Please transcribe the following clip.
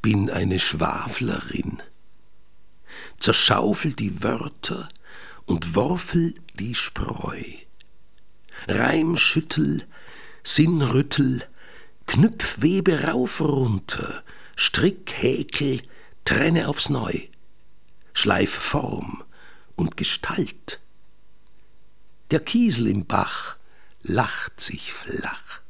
bin eine Schwaflerin. Zerschaufel die Wörter und worfel die Spreu. Reim, schüttel, Sinn, rüttel, knüpf, webe rauf, runter, strick, häkel, trenne aufs Neu, schleif Form und Gestalt. Der Kiesel im Bach lacht sich flach.